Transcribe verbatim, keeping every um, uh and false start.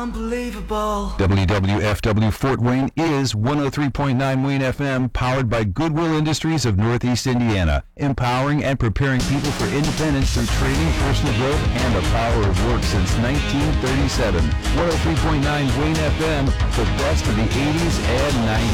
Unbelievable. W W F W Fort Wayne is one oh three point nine Wayne F M, powered by Goodwill Industries of Northeast Indiana, empowering and preparing people for independence through training, personal growth, and the power of work since nineteen thirty-seven. one oh three point nine Wayne F M, the best of the eighties and nineties.